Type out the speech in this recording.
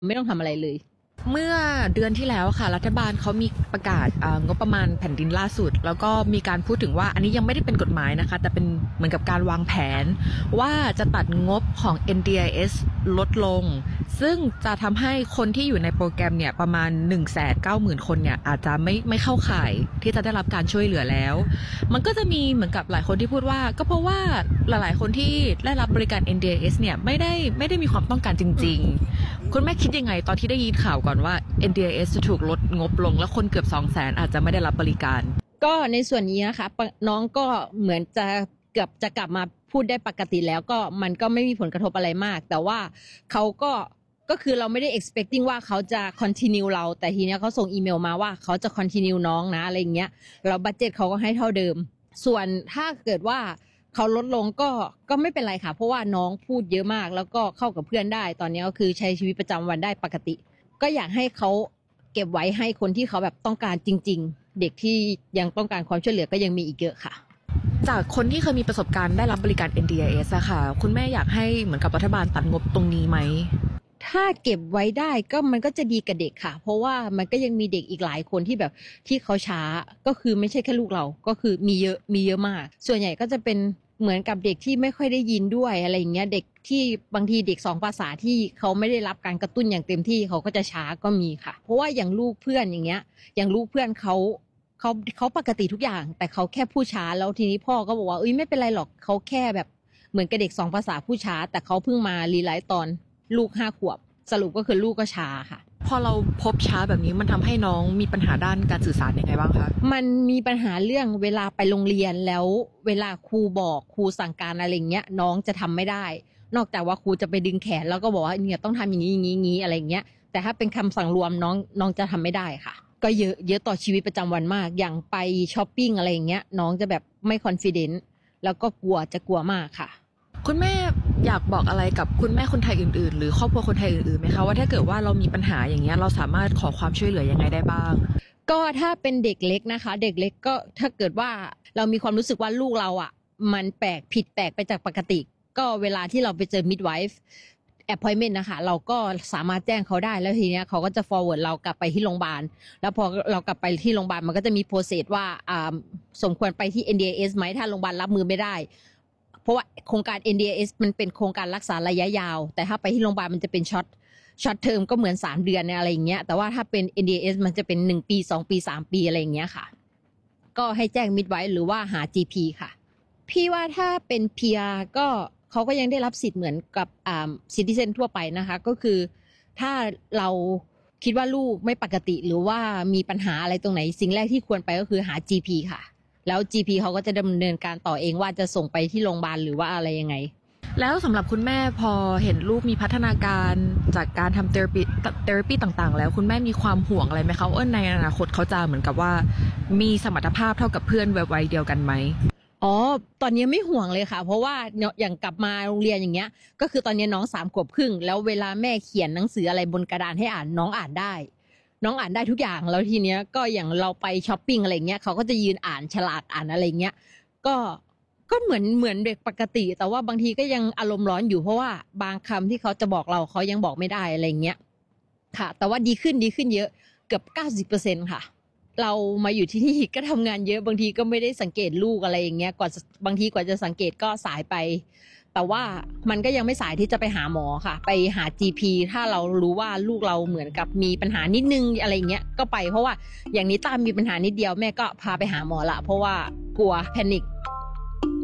ไม่ต้องทำอะไรเลยเมื่อเดือนที่แล้วค่ะรัฐบาลเขามีประกาศงบประมาณแผ่นดินล่าสุดแล้วก็มีการพูดถึงว่าอันนี้ยังไม่ได้เป็นกฎหมายนะคะแต่เป็นเหมือนกับการวางแผนว่าจะตัดงบของ NDIS ลดลงซึ่งจะทำให้คนที่อยู่ในโปรแกรมเนี่ยประมาณ 190,000 คนเนี่ยอาจจะไม่เข้าข่ายที่จะได้รับการช่วยเหลือแล้วมันก็จะมีเหมือนกับหลายคนที่พูดว่าก็เพราะว่าหลายๆคนที่ได้รับบริการ NDIS เนี่ยไม่ได้มีความต้องการจริงๆคุณแม่คิดยังไงตอนที่ได้ยินข่าวก่อนว่า NDIS จะถูกลดงบลงและคนเกือบ 200,000 อาจจะไม่ได้รับบริการก็ในส่วนนี้นะคะน้องก็เหมือนจะเกือบจะกลับมาพูดได้ปกติแล้วก็มันก็ไม่มีผลกระทบอะไรมากแต่ว่าเขาก็คือเราไม่ได้ expecting ว่าเขาจะ continue เราแต่ทีเนี้ยเขาส่งอีเมลมาว่าเขาจะ continue น้องนะอะไรอย่างเงี้ยแล้วบัดเจ็ตเขาก็ให้เท่าเดิมส่วนถ้าเกิดว่าเขาลดลงก็ไม่เป็นไรค่ะเพราะว่าน้องพูดเยอะมากแล้วก็เข้ากับเพื่อนได้ตอนนี้ก็คือใช้ชีวิตประจำวันได้ปกติก็อยากให้เขาเก็บไว้ให้คนที่เขาแบบต้องการจริงๆเด็กที่ยังต้องการความช่วยเหลือก็ยังมีอีกเยอะค่ะจากคนที่เคยมีประสบการณ์ได้รับบริการ NDIS อะค่ะคุณแม่อยากให้เหมือนกับรัฐบาลตัดงบตรงนี้ไหมถ้าเก็บไว้ได้ก็มันก็จะดีกับเด็กค่ะเพราะว่ามันก็ยังมีเด็กอีกหลายคนที่แบบที่เขาช้าก็คือไม่ใช่แค่ลูกเราก็คือมีเยอะมากส่วนใหญ่ก็จะเป็นเหมือนกับเด็กที่ไม่ค่อยได้ยินด้วยอะไรอย่างเงี้ยเด็กที่บางทีเด็ก2 ภาษาที่เขาไม่ได้รับการกระตุ้นอย่างเต็มที่เขาก็จะช้าก็มีค่ะเพราะว่าอย่างลูกเพื่อนอย่างเงี้ยอย่างลูกเพื่อนเขาปกติทุกอย่างแต่เขาแค่พูดช้าแล้วทีนี้พ่อก็บอกว่าไม่เป็นไรหรอกเขาแค่แบบเหมือนกับเด็ก2 ภาษาพูดช้าแต่เขาเพิ่งมารีไลท์ตอนลูก5 ขวบสรุปก็คือลูกก็ช้าค่ะพอเราพบช้าแบบนี้มันทำให้น้องมีปัญหาด้านการสื่อสารยังไงบ้างคะมันมีปัญหาเรื่องเวลาไปโรงเรียนแล้วเวลาครูบอกครูสั่งการอะไรเงี้ยน้องจะทำไม่ได้นอกจากว่าครูจะไปดึงแขนแล้วก็บอกว่าเนี่ยต้องทำอย่างนี้อย่างนี้อย่างนี้อะไรเงี้ยแต่ถ้าเป็นคำสั่งรวมน้องจะทำไม่ได้ค่ะก็เยอะต่อชีวิตประจำวันมากอย่างไปช้อปปิ้งอะไรอย่างเงี้ยน้องจะแบบไม่คอนฟิเดนซ์แล้วก็กลัวมากค่ะคุณแม่อยากบอกอะไรกับคุณแม่คนไทยอื่นๆหรือครอบครัวคนไทยอื่นๆไหมคะว่าถ้าเกิดว่าเรามีปัญหาอย่างเงี้ยเราสามารถขอความช่วยเหลือยังไงได้บ้างก็ถ้าเป็นเด็กเล็กนะคะเด็กเล็กก็ถ้าเกิดว่าเรามีความรู้สึกว่าลูกเราอ่ะมันผิดแปลกไปจากปกติก็เวลาที่เราไปเจอ midwife appointment นะคะเราก็สามารถแจ้งเขาได้แล้วทีเนี้ยเขาก็จะ forward เรากลับไปที่โรงพยาบาลแล้วพอเรากลับไปที่โรงพยาบาลมันก็จะมี process ว่าสมควรไปที่ NDIS ไหมถ้าโรงพยาบาลรับมือไม่ได้เพราะว่าโครงการ NDIS มันเป็นโครงการรักษาระยะยาวแต่ถ้าไปที่โรงพยาบาลมันจะเป็นช็อตเทอมก็เหมือน3 เดือนอะไรอย่างเงี้ยแต่ว่าถ้าเป็น NDIS มันจะเป็น1 ปี2 ปี3 ปีอะไรอย่างเงี้ยค่ะก็ให้แจ้งมิดไว้หรือว่าหา GP ค่ะพี่ว่าถ้าเป็น PR ก็เขาก็ยังได้รับสิทธิ์เหมือนกับซิติเซนทั่วไปนะคะก็คือถ้าเราคิดว่าลูกไม่ปกติหรือว่ามีปัญหาอะไรตรงไหนสิ่งแรกที่ควรไปก็คือหา GP ค่ะแล้ว GP เขาก็จะดำเนินการต่อเองว่าจะส่งไปที่โรงพยาบาลหรือว่าอะไรยังไงแล้วสำหรับคุณแม่พอเห็นลูกมีพัฒนาการจากการทำเทอราปีต่างๆแล้วคุณแม่มีความห่วงอะไรไหมคะว่าในอนาคตเขาจะเหมือนกับว่ามีสมรรถภาพเท่ากับเพื่อนวัยเดียวกันไหมอ๋อตอนนี้ไม่ห่วงเลยค่ะเพราะว่าอย่างกลับมาโรงเรียนอย่างเงี้ยก็คือตอนนี้น้อง3 ขวบครึ่งแล้วเวลาแม่เขียนหนังสืออะไรบนกระดานให้อ่านน้องอ่านได้น้องอ่านได้ทุกอย่างแล้วทีเนี้ยก็อย่างเราไปช้อปปิ้งอะไรเงี้ยเขาก็จะยืนอ่านฉลากอ่านอะไรเงี้ยก็ก็เหมือนเด็กปกติแต่ว่าบางทีก็ยังอารมณ์ร้อนอยู่เพราะว่าบางคำที่เขาจะบอกเราเขายังบอกไม่ได้อะไรเงี้ยค่ะแต่ว่าดีขึ้นเยอะเกือบ90%ค่ะเรามาอยู่ที่นี่ก็ทำงานเยอะบางทีก็ไม่ได้สังเกตลูกอะไรอย่างเงี้ยบางทีกว่าจะสังเกตก็สายไปแต่ว่ามันก็ยังไม่สายที่จะไปหาหมอค่ะไปหา GP ถ้าเรารู้ว่าลูกเราเหมือนกับมีปัญหานิดนึงอะไรเงี้ยก็ไปเพราะว่าอย่างนี้ตามมีปัญหานิดเดียวแม่ก็พาไปหาหมอละเพราะว่ากลัวแพนิค